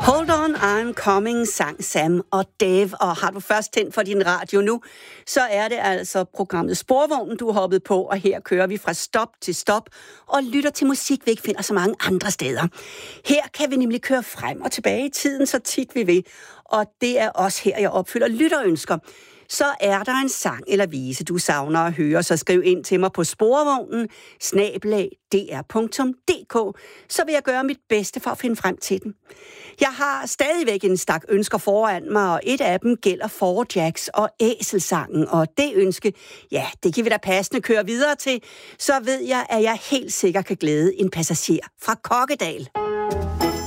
Hold on, I'm coming, sang Sam og Dave. Og har du først tændt for din radio nu, så er det altså programmet Sporvognen, du er hoppet på. Og her kører vi fra stop til stop og lytter til musik, vi ikke finder så mange andre steder. Her kan vi nemlig køre frem og tilbage i tiden, så tit vi vil. Og det er også her, jeg opfylder lytterønsker. Så er der en sang eller vise, du savner at høre, så skriv ind til mig på sporvognen @dr.dk, så vil jeg gøre mit bedste for at finde frem til den. Jeg har stadigvæk en stak ønsker foran mig, og et af dem gælder Four Jacks og Æselsangen, og det ønske, ja, det kan vi da passende køre videre til, så ved jeg, at jeg helt sikkert kan glæde en passager fra Kokkedal.